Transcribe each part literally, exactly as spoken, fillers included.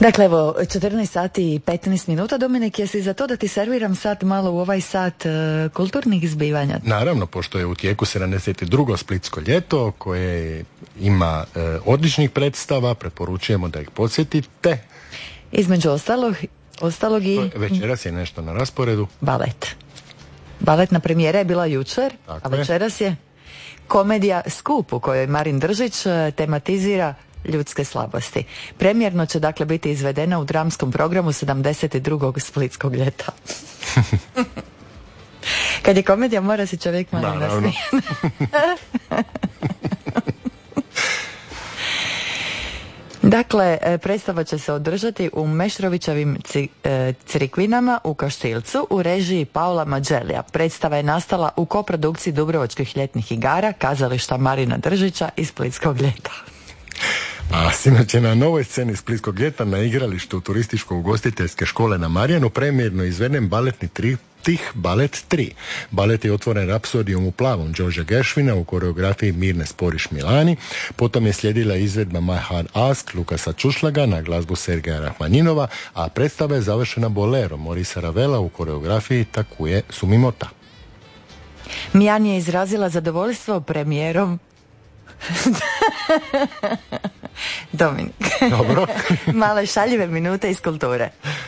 Dakle, evo, četrnaest sati i petnaest minuta. Dominik, jesi za to da ti serviram sad malo u ovaj sat uh, kulturnih zbivanja? Naravno, pošto je u tijeku sedamdeset drugo splitsko ljeto, koje ima uh, odličnih predstava, preporučujemo da ih podsjetite. Između ostalog, ostalog i... Večeras je nešto na rasporedu. Balet. Baletna premijera je bila jučer, Tako a večeras je komedija Skup, u kojoj Marin Držić tematizira ljudske slabosti. Premijerno će dakle biti izvedena u dramskom programu sedamdeset drugog splitskog ljeta. Kad je komedija, mora se čovjek malo nasmijeti. Dakle, predstava će se održati u Meštrovićevim crikvinama u Kaštilcu u režiji Paula Mađelija. Predstava je nastala u koprodukciji Dubrovačkih ljetnih igara, kazališta Marina Držića i Splitskog ljeta. A sinoć je na novoj sceni Splitskog ljeta na igralištu turističko-ugostiteljske škole na Marjanu premijerno izveden baletni triptih Balet tri. Balet je otvoren Rapsodijom u plavom Đorđa Gershwina u koreografiji Mirne Sporiš-Milani. Potom je slijedila izvedba My Heart Ask Lukasa Čušlaga na glazbu Sergeja Rahmanjinova, a predstava je završena bolerom Morisa Ravela u koreografiji Takuje Sumimota. Mijan je izrazila zadovoljstvo premijerom Dominik. Dobro. Male šaljive minute iz kulture.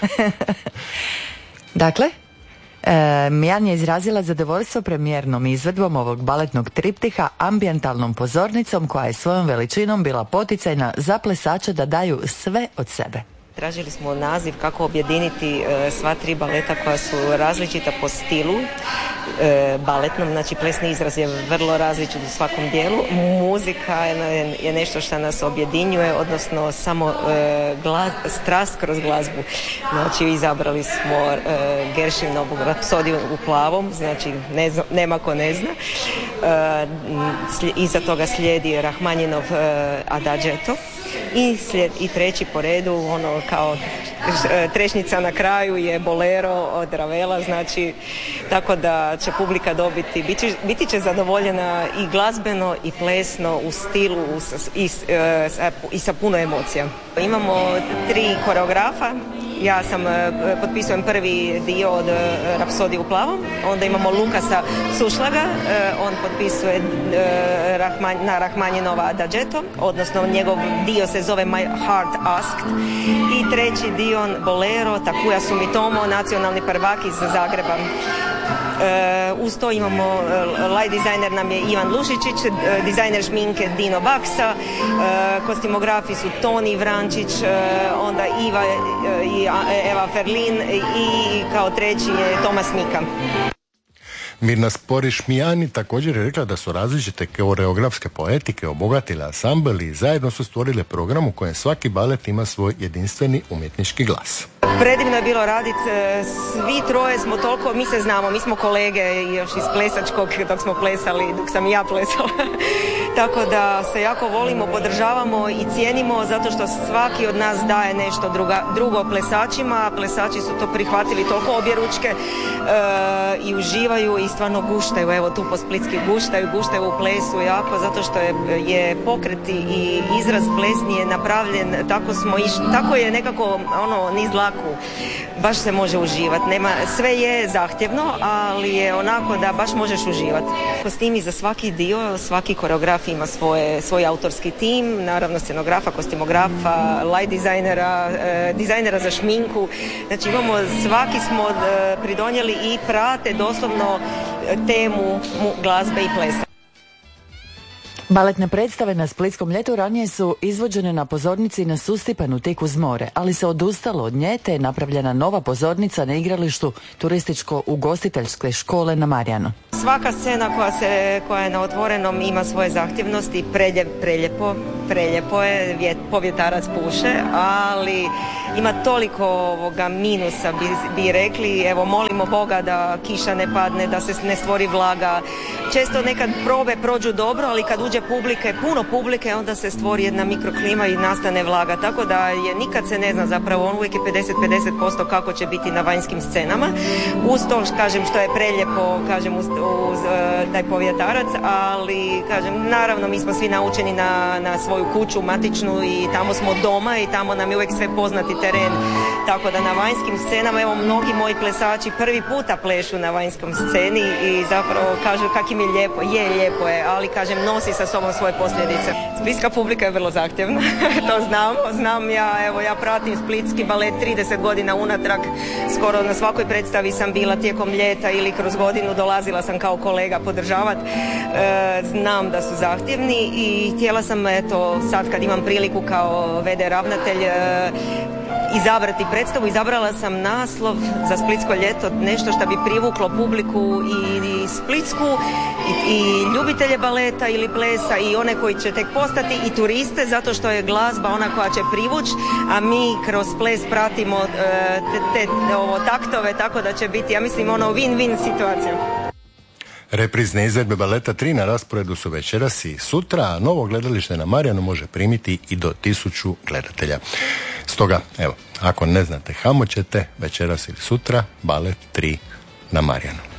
Dakle, e, Mijan je izrazila zadovoljstvo premijernom izvedbom ovog baletnog triptiha ambijentalnom pozornicom koja je svojom veličinom bila poticajna za plesače da daju sve od sebe. Tražili smo naziv kako objediniti e, sva tri baleta koja su različita po stilu e, baletnom, znači plesni izraz je vrlo različit u svakom dijelu. Muzika je, je nešto što nas objedinjuje, odnosno samo e, glas, strast kroz glazbu. Znači izabrali smo e, Gershwinovu Rapsodiju u plavom, znači ne zna, nema ko ne zna. E, sli, iza toga slijedi Rahmanjinov e, Adagio i, slijed, i treći po redu, ono kao trešnica na kraju je Bolero od Ravela, znači tako da će publika dobiti, biti, biti će zadovoljena i glazbeno i plesno u stilu i, i sa puno emocija. Imamo tri koreografa. Ja sam, potpisujem prvi dio od Rapsodije u plavom, onda imamo Lukasa Sušlaga, on potpisuje Rahman, na Rahmanjinova Adagio, odnosno njegov dio se zove My Heart Asked, i treći dio Bolero, Takuya Sumitomo, nacionalni prvak iz Zagreba. Uh, uz to imamo uh, light dizajner nam je Ivan Lušičić, uh, dizajner šminke Dino Baksa, uh, kostimografi su Toni Vrančić, uh, onda Iva uh, i Eva Ferlin i kao treći je Tomas Mika. Mirna Sporiš-Milani također je rekla da su različite koreografske poetike obogatile ansambl i zajedno su stvorile program u kojem svaki balet ima svoj jedinstveni umjetnički glas. Predivno je bilo raditi, svi troje smo toliko, mi se znamo, mi smo kolege još iz plesačkog dok smo plesali, dok sam i ja plesala. Tako da se jako volimo, podržavamo i cijenimo zato što svaki od nas daje nešto druga, drugo plesačima, plesači su to prihvatili toliko objeručke e, i uživaju i stvarno guštaju, evo tu po splitski guštaju, guštaju u plesu jako zato što je, je pokret i izraz plesni je napravljen, tako smo iš, tako je nekako ono niz dlaku, baš se može uživati, nema, sve je zahtjevno, ali je onako da baš možeš uživati. Kostimi za svaki dio, svaki koreograf ima svoje, svoj autorski tim, naravno scenografa, kostimografa, light dizajnera, e, dizajnera za šminku, znači imamo, svaki smo e, pridonijeli i prate doslovno temu glazbe i plesa. Baletne predstave na Splitskom ljetu ranije su izvođene na pozornici na Sustipanu tik uz more, ali se odustalo od nje te je napravljena nova pozornica na igralištu turističko-ugostiteljske škole na Marjanu. Svaka scena koja, se, koja je na otvorenom ima svoje zahtjevnosti, prelje, preljepo, preljepo je, vjet, povjetarac puše, ali ima toliko ovoga minusa bi, bi rekli, evo molimo Boga da kiša ne padne, da se ne stvori vlaga. Često nekad probe prođu dobro, ali kad uđe publike, puno publike, onda se stvori jedna mikroklima i nastane vlaga, tako da je nikad se ne zna zapravo, on uvijek je pedeset pedeset posto kako će biti na vanjskim scenama. Uz to, kažem, što je preljepo, kažem, uz, uz taj povjetarac, ali, kažem, naravno mi smo svi naučeni na, na svoju kuću matičnu i tamo smo doma i tamo nam je uvijek sve poznati teren, tako da na vanjskim scenama, evo, mnogi moji plesači prvi puta plešu na vanjskom sceni i zapravo kažu kak im je lijepo, je lijepo je, ali kažem nosi sa sobom svoje posljedice. Splitska publika je vrlo zahtjevna, to znam, znam ja, evo ja pratim splitski balet trideset godina unatrag, skoro na svakoj predstavi sam bila tijekom ljeta ili kroz godinu dolazila sam kao kolega podržavat, e, znam da su zahtjevni i htjela sam, eto, sad kad imam priliku kao ve de ravnatelj e, izabrati predstavu, izabrala sam naslov za Splitsko ljeto, nešto što bi privuklo publiku i, i splitsku i, i ljubitelje baleta ili plesa i one koji će tek postati i turiste, zato što je glazba ona koja će privući, a mi kroz ples pratimo e, te, te ovo, taktove, tako da će biti, ja mislim, ono win-win situacija. Reprizne izvedbe baleta tri na rasporedu su večeras i sutra, a novo gledalište na Marjanu može primiti i do tisuću gledatelja. Stoga, evo, ako ne znate kamo ćete, večeras ili sutra, balet tri na Marjanu.